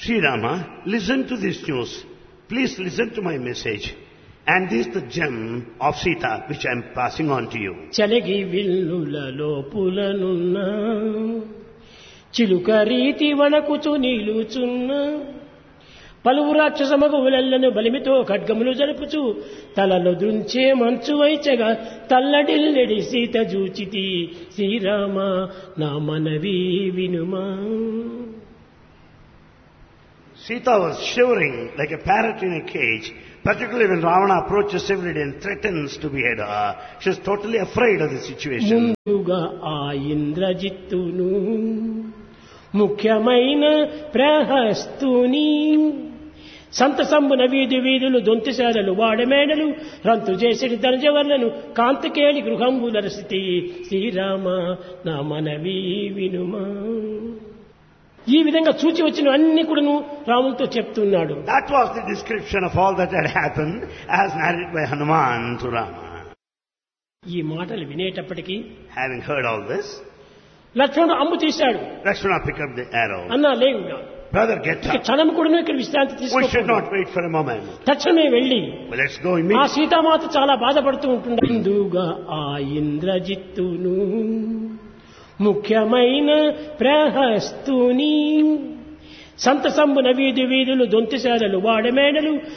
Sri Rama, listen to this news. Please listen to my message. And this is the gem of Sita which I am passing on to you. చలగి విల్లులలో పులనున్న చిలుక రీతి వణకుచు నిలుచున్న పలువు రాక్షస మగవులెల్లను బలిమితో ఖడ్గములు జరుపుచు తలలో దృంచే మంచు వైచగా తల్లడిల్లెడి సీత జూచితి శ్రీరామ నా మనవి వినుమా. Sita was shivering like a parrot in a cage, particularly when Ravana approaches every day and threatens to behead her. She is totally afraid of the situation. ముందుగా ఆ ఇంద్రజిత్తును ముఖ్యమైన ప్రహస్తుని సంతసంబున వీధి వీధులు దొంతిశాలలు వాడమేడలు రంతు చేసిడి ధనజవర్లను కాంతకేళి గృహంబులరసితి శ్రీరామ నా మనవి వినుమా. ఈ విధంగా చూచి వచ్చిన అన్ని కూడాను రాములతో చెప్తున్నాడు. That was the description of all that had happened as narrated by Hanuman to Rama. ఈ మాటలు వినేటప్పటికీ Having heard all this, లక్ష్మణుడు అంబు తీశాడు. Lakshmana picked up the arrow. అన్నా లేవు Brother, get up. క్షణం కూడాను ఇక్కడ విశ్రాంతి We should తీసుకో. not wait for a moment. తక్షణమే వెళ్ళి Well, let's go ఆ immediately. సీతామాత చాలా బాధపడుతూ ఉంటుంది. ముందుగా ఆ ఇంద్రజిత్తును ముఖ్యమైన ప్రహస్తుని సంతసంబున వీధి వీధులు దొంతిశాలలు వాడమేడలు